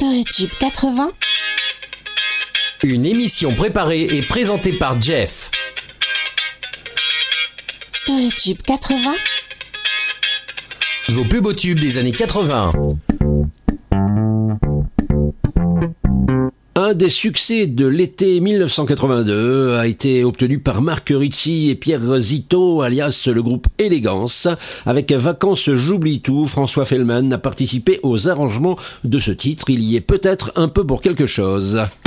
StoryTube 80. Une émission préparée et présentée par Jeff. StoryTube 80. Vos plus beaux tubes des années 80. Un des succès de l'été 1982 a été obtenu par Marc Rizzi et Pierre Zito, alias le groupe Élégance. Avec Vacances j'oublie tout, François Fellman a participé aux arrangements de ce titre. Il y est peut-être un peu pour quelque chose.